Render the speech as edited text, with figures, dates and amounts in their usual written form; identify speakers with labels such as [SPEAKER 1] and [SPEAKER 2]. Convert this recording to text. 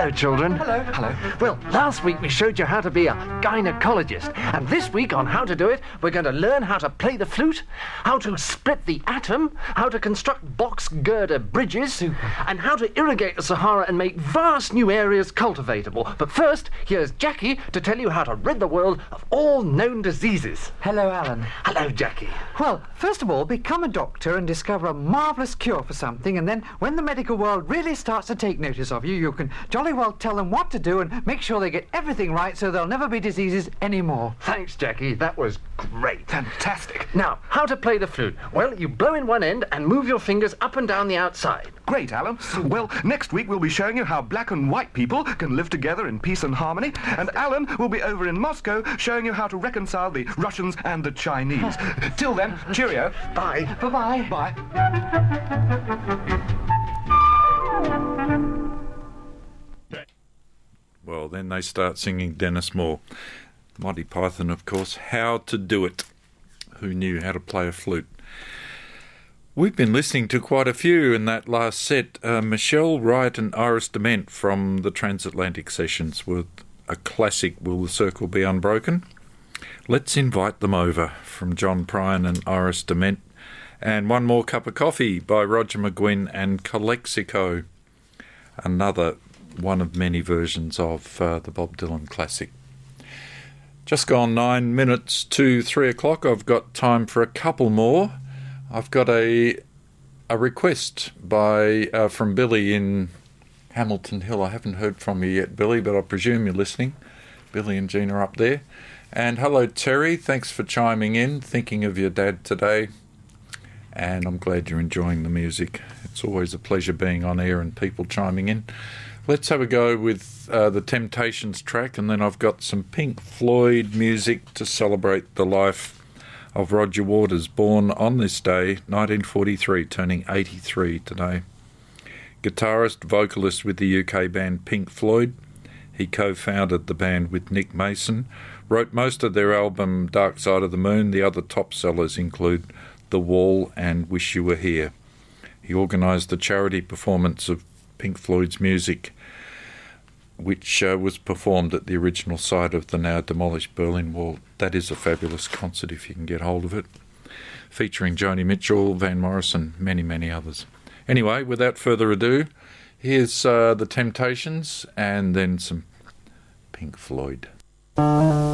[SPEAKER 1] Hello, children.
[SPEAKER 2] Hello.
[SPEAKER 1] Hello. Well, last week we showed you how to be a gynecologist. And this week on How to Do It, we're going to learn how to play the flute, how to split the atom, how to construct box girder bridges, and how to irrigate the Sahara and make vast new areas cultivatable. But first, here's Jackie to tell you how to rid the world of all known diseases.
[SPEAKER 2] Hello, Alan.
[SPEAKER 1] Hello, Jackie.
[SPEAKER 2] Well, first of all, become a doctor and discover a marvellous cure for something, and then when the medical world really starts to take notice of you, you can jolly well tell them what to do and make sure they get everything right so there'll never be diseases anymore.
[SPEAKER 1] Thanks, Jackie. That was great.
[SPEAKER 3] Fantastic.
[SPEAKER 1] Now, how to play the flute? Well, you blow in one end and move your fingers up and down the outside.
[SPEAKER 3] Great, Alan. Well, next week we'll be showing you how black and white people can live together in peace and harmony, and Alan will be over in Moscow showing you how to reconcile the Russians and the Chinese. Till then, cheerio.
[SPEAKER 1] Bye.
[SPEAKER 2] Bye-bye.
[SPEAKER 3] Bye.
[SPEAKER 4] Well, then they start singing Dennis Moore. Monty Python, of course. How to Do It. Who knew how to play a flute? We've been listening to quite a few in that last set. Michelle Wright and Iris Dement from the Transatlantic Sessions with a classic, Will the Circle Be Unbroken? Let's Invite Them Over from John Prine and Iris Dement. And One More Cup of Coffee by Roger McGuinn and Calexico. Another one of many versions of the Bob Dylan classic. Just gone 9 minutes to 3 o'clock. I've got time for a couple more. I've got a request by from Billy in Hamilton Hill. I haven't heard from you yet, Billy, but I presume you're listening. Billy and Gina are up there. And hello, Terry. Thanks for chiming in, thinking of your dad today. And I'm glad you're enjoying the music. It's always a pleasure being on air and people chiming in. Let's have a go with the Temptations track, and then I've got some Pink Floyd music to celebrate the life of Roger Waters, born on this day, 1943, turning 83 today. Guitarist, vocalist with the UK band Pink Floyd. He co-founded the band with Nick Mason, wrote most of their album Dark Side of the Moon. The other top sellers include The Wall and Wish You Were Here. He organised the charity performance of Pink Floyd's music, which was performed at the original site of the now demolished Berlin Wall. That is a fabulous concert if you can get hold of it, featuring Joni Mitchell, Van Morrison, many, many others. Anyway, without further ado, here's the Temptations and then some Pink Floyd.